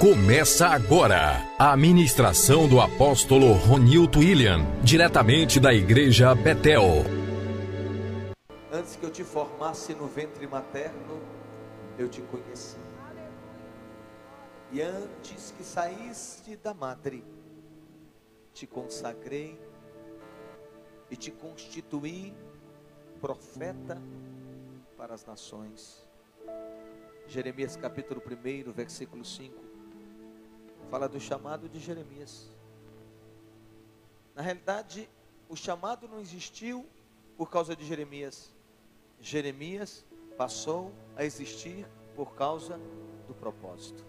Começa agora a ministração do apóstolo Ronilton William, diretamente da igreja Betel. Antes que eu te formasse no ventre materno, eu te conheci. E antes que saíste da madre, te consagrei e te constituí profeta para as nações. Jeremias capítulo 1, versículo 5, fala do chamado de Jeremias. Na realidade, o chamado não existiu por causa de Jeremias. Jeremias passou a existir por causa do propósito.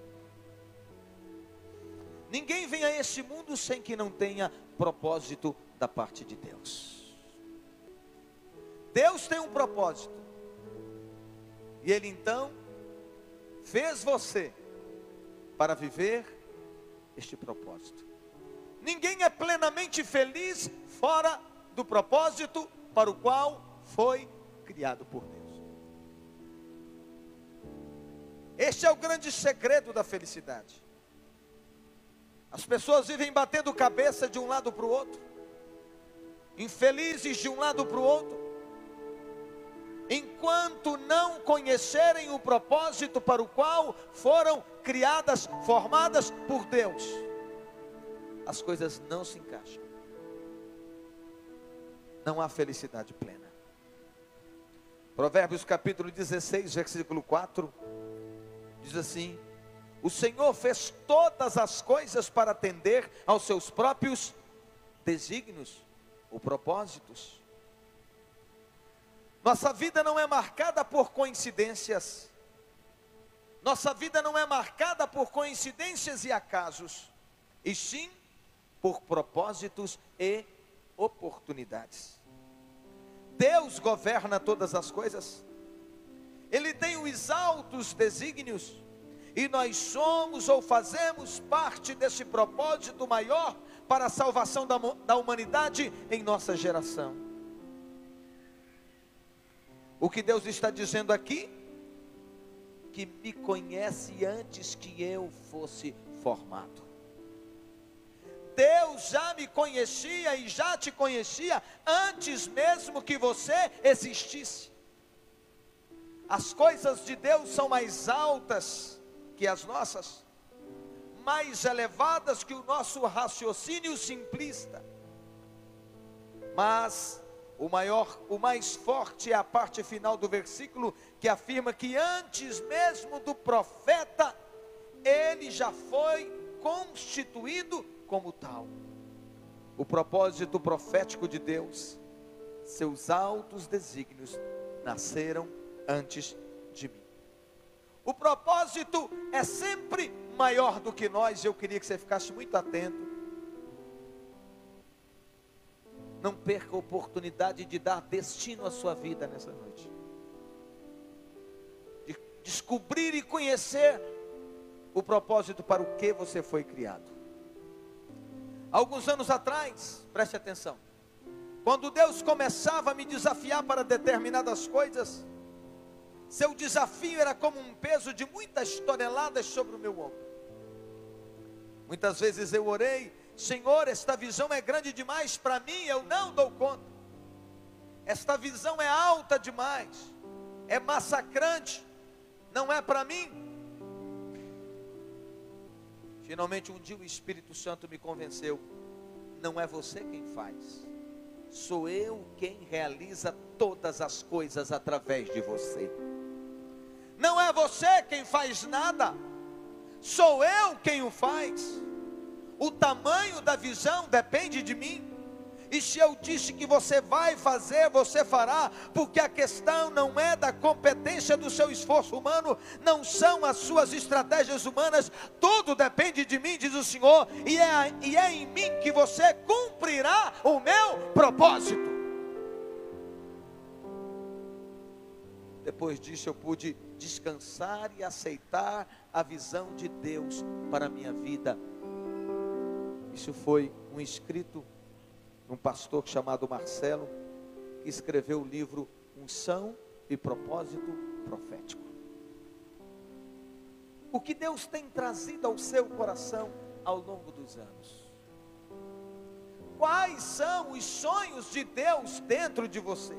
Ninguém vem a este mundo sem que não tenha propósito da parte de Deus. Deus tem um propósito. E Ele então fez você para viver este propósito. Ninguém é plenamente feliz fora do propósito para o qual foi criado por Deus. Este é o grande segredo da felicidade. As pessoas vivem batendo cabeça de um lado para o outro, infelizes de um lado para o outro, enquanto não conhecerem o propósito para o qual foram criadas, formadas por Deus. As coisas não se encaixam. Não há felicidade plena. Provérbios capítulo 16, versículo 4, diz assim: o Senhor fez todas as coisas para atender aos seus próprios desígnios ou propósitos. Nossa vida não é marcada por coincidências. Nossa vida não é marcada por coincidências e acasos, e sim por propósitos e oportunidades. Deus governa todas as coisas. Ele tem os altos desígnios, e nós somos ou fazemos parte desse propósito maior para a salvação da humanidade em nossa geração. O que Deus está dizendo aqui? Que me conhece antes que eu fosse formado. Deus já me conhecia e já te conhecia antes mesmo que você existisse. As coisas de Deus são mais altas que as nossas, mais elevadas que o nosso raciocínio simplista. Mas o mais forte é a parte final do versículo, que afirma que antes mesmo do profeta, ele já foi constituído como tal. O propósito profético de Deus, seus altos desígnios nasceram antes de mim. O propósito é sempre maior do que nós. Eu queria que você ficasse muito atento. Não perca a oportunidade de dar destino à sua vida nessa noite. De descobrir e conhecer o propósito para o que você foi criado. Alguns anos atrás, preste atenção, quando Deus começava a me desafiar para determinadas coisas, seu desafio era como um peso de muitas toneladas sobre o meu ombro. Muitas vezes eu orei: Senhor, esta visão é grande demais para mim, eu não dou conta. Esta visão é alta demais, é massacrante, não é para mim. Finalmente um dia o Espírito Santo me convenceu: não é você quem faz, sou eu quem realiza todas as coisas através de você. Não é você quem faz nada, sou eu quem o faz. O tamanho da visão depende de mim. E se eu disse que você vai fazer, você fará, porque a questão não é da competência do seu esforço humano, não são as suas estratégias humanas, tudo depende de mim, diz o Senhor, e é em mim que você cumprirá o meu propósito. Depois disso eu pude descansar e aceitar a visão de Deus para a minha vida. Isso foi um escrito de um pastor chamado Marcelo, que escreveu o livro Unção e Propósito Profético. O que Deus tem trazido ao seu coração ao longo dos anos? Quais são os sonhos de Deus dentro de você?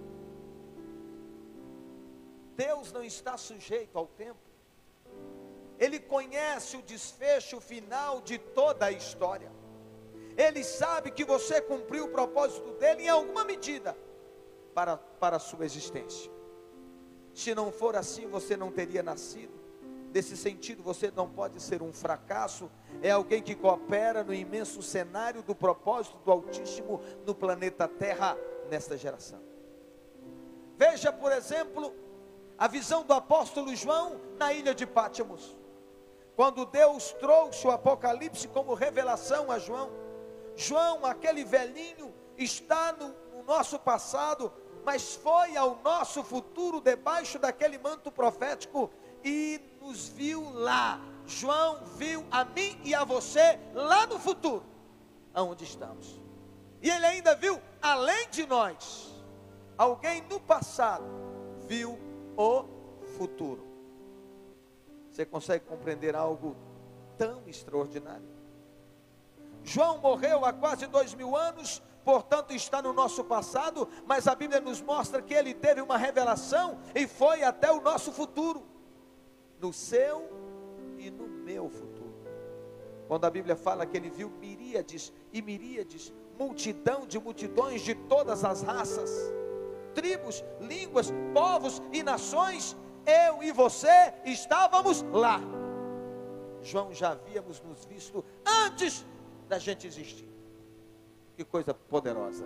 Deus não está sujeito ao tempo. Ele conhece o desfecho final de toda a história. Ele sabe que você cumpriu o propósito dele em alguma medida para a sua existência. Se não for assim, você não teria nascido. Nesse sentido, você não pode ser um fracasso. É alguém que coopera no imenso cenário do propósito do Altíssimo no planeta Terra, nesta geração. Veja, por exemplo, a visão do apóstolo João na ilha de Pátimos. Quando Deus trouxe o Apocalipse como revelação a João. João, aquele velhinho, está no nosso passado, mas foi ao nosso futuro debaixo daquele manto profético e nos viu lá. João viu a mim e a você lá no futuro, aonde estamos. E ele ainda viu além de nós. Alguém no passado viu o futuro. Você consegue compreender algo tão extraordinário? João morreu há quase 2000 anos, portanto está no nosso passado, mas a Bíblia nos mostra que ele teve uma revelação e foi até o nosso futuro, no seu e no meu futuro. Quando a Bíblia fala que ele viu miríades e miríades, multidão de multidões de todas as raças, tribos, línguas, povos e nações, eu e você estávamos lá. João já havíamos nos visto antes da gente existir. Que coisa poderosa.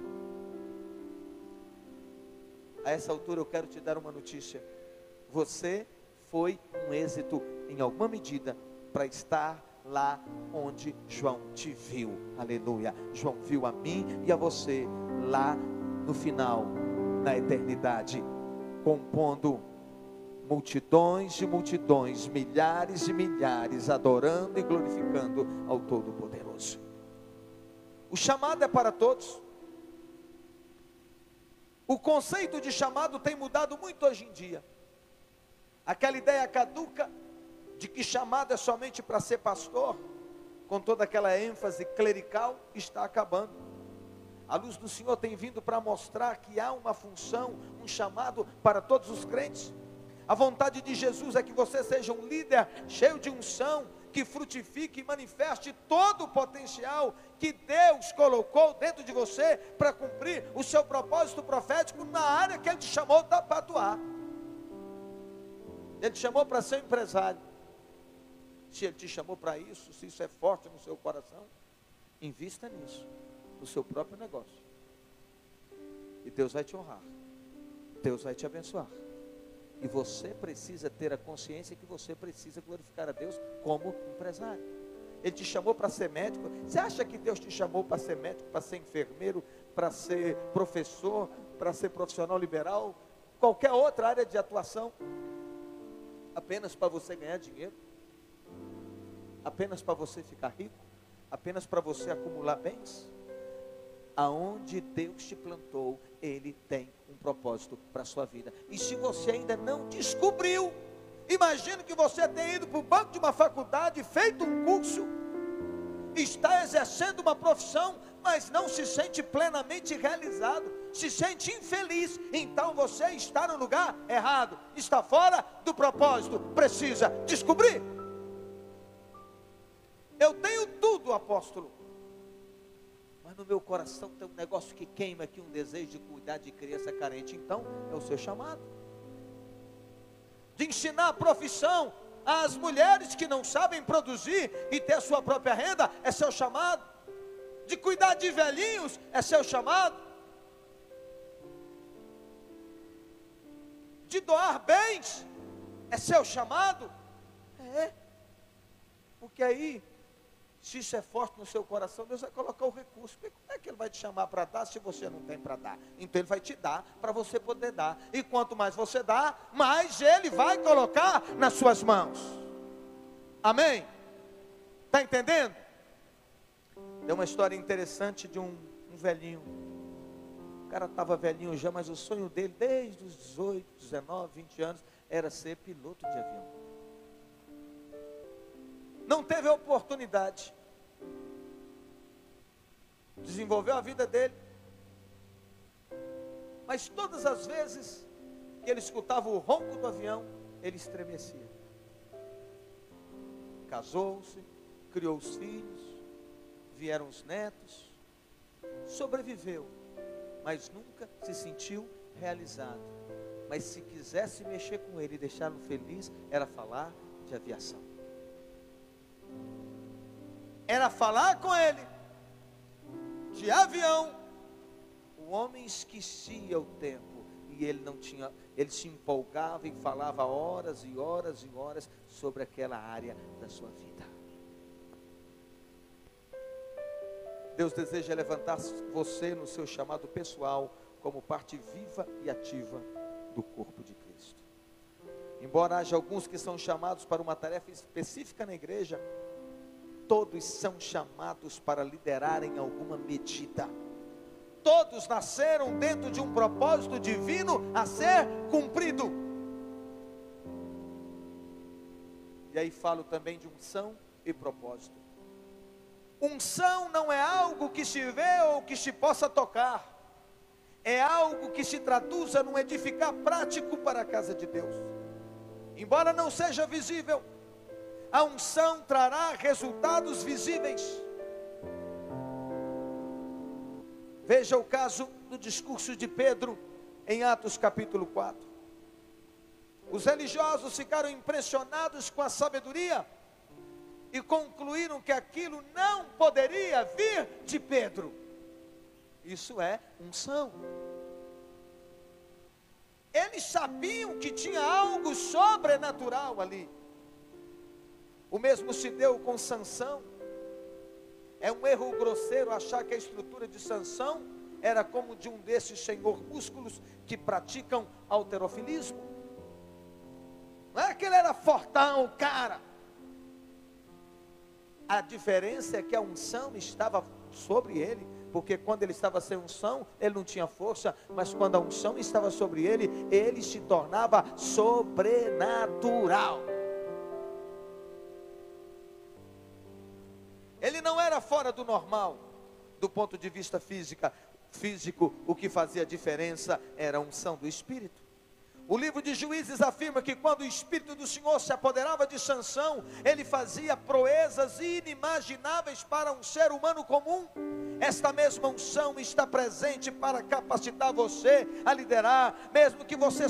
A essa altura eu quero te dar uma notícia. Você foi um êxito em alguma medida para estar lá onde João te viu. Aleluia. João viu a mim e a você lá no final, na eternidade, compondo multidões de multidões, milhares e milhares, adorando e glorificando ao Todo-Poderoso. O chamado é para todos. O conceito de chamado tem mudado muito hoje em dia. Aquela ideia caduca de que chamado é somente para ser pastor, com toda aquela ênfase clerical, está acabando. A luz do Senhor tem vindo para mostrar que há uma função, um chamado para todos os crentes. A vontade de Jesus é que você seja um líder cheio de unção, que frutifique e manifeste todo o potencial que Deus colocou dentro de você para cumprir o seu propósito profético na área que Ele te chamou para atuar. Ele te chamou para ser empresário. Se Ele te chamou para isso, se isso é forte no seu coração, invista nisso, no seu próprio negócio. E Deus vai te honrar. Deus vai te abençoar. E você precisa ter a consciência que você precisa glorificar a Deus como empresário. Ele te chamou para ser médico. Você acha que Deus te chamou para ser médico, para ser enfermeiro, para ser professor, para ser profissional liberal, qualquer outra área de atuação, apenas para você ganhar dinheiro? Apenas para você ficar rico? Apenas para você acumular bens? Aonde Deus te plantou, Ele tem um propósito para a sua vida. E se você ainda não descobriu, imagine que você tenha ido para o banco de uma faculdade, feito um curso, está exercendo uma profissão, mas não se sente plenamente realizado, se sente infeliz. Então você está no lugar errado, está fora do propósito, precisa descobrir. Eu tenho tudo, apóstolo, mas no meu coração tem um negócio que queima aqui, um desejo de cuidar de criança carente. Então é o seu chamado, de ensinar a profissão às mulheres que não sabem produzir e ter a sua própria renda, é seu chamado. De cuidar de velhinhos, é seu chamado. De doar bens, é seu chamado. É, porque aí, se isso é forte no seu coração, Deus vai colocar o recurso. Porque como é que Ele vai te chamar para dar se você não tem para dar? Então Ele vai te dar para você poder dar. E quanto mais você dá, mais Ele vai colocar nas suas mãos. Amém? Está entendendo? Tem uma história interessante de um velhinho. O cara estava velhinho já, mas o sonho dele, desde os 18, 19, 20 anos, era ser piloto de avião. não teve a oportunidade, desenvolveu a vida dele, mas todas as vezes que ele escutava o ronco do avião, ele estremecia. Casou-se, criou os filhos, vieram os netos, sobreviveu, mas nunca se sentiu realizado. Mas se quisesse mexer com ele e deixá-lo feliz, era falar de aviação. Era falar com ele de avião. O homem esquecia o tempo e ele se empolgava e falava horas e horas e horas sobre aquela área da sua vida. Deus deseja levantar você no seu chamado pessoal como parte viva e ativa do corpo de Cristo. Embora haja alguns que são chamados para uma tarefa específica na igreja, todos são chamados para liderar em alguma medida. Todos nasceram dentro de um propósito divino a ser cumprido. E aí falo também de unção e propósito. Unção não é algo que se vê ou que se possa tocar. É algo que se traduza num edificar prático para a casa de Deus. Embora não seja visível, a unção trará resultados visíveis. Veja o caso do discurso de Pedro em Atos capítulo 4. Os religiosos ficaram impressionados com a sabedoria e concluíram que aquilo não poderia vir de Pedro. Isso é unção. Eles sabiam que tinha algo sobrenatural ali. O mesmo se deu com Sansão. É um erro grosseiro achar que a estrutura de Sansão era como de um desses senhor músculos que praticam halterofilismo. Não é que ele era fortão, cara. A diferença é que a unção estava sobre ele, porque quando ele estava sem unção, ele não tinha força, mas quando a unção estava sobre ele, ele se tornava sobrenatural. Ele não era fora do normal, do ponto de vista físico, o que fazia diferença era a unção do Espírito. O livro de Juízes afirma que quando o Espírito do Senhor se apoderava de Sansão, ele fazia proezas inimagináveis para um ser humano comum. Esta mesma unção está presente para capacitar você a liderar, mesmo que você